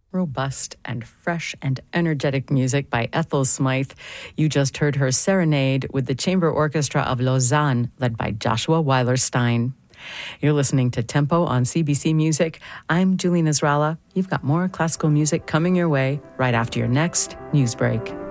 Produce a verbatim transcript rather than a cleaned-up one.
Robust and fresh and energetic music by Ethel Smythe. You just heard her Serenade with the Chamber Orchestra of Lausanne, led by Joshua Weilerstein. You're listening to Tempo on C B C Music. I'm Julie Nasrallah. You've got more classical music coming your way right after your next news break.